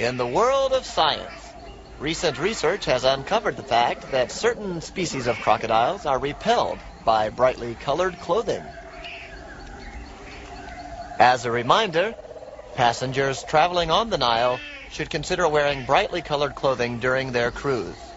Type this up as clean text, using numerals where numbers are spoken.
In the world of science, recent research has uncovered the fact that certain species of crocodiles are repelled by brightly colored clothing. As a reminder, passengers traveling on the Nile should consider wearing brightly colored clothing during their cruise.